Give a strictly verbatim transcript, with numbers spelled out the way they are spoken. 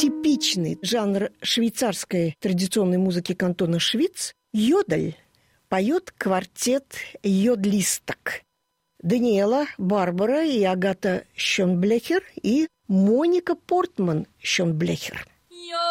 типичный жанр швейцарской традиционной музыки кантона Швиц – йодль. Поет квартет йодлисток. Даниэла, Барбара и Агата Шонблехер и Моника Портман Шонблехер.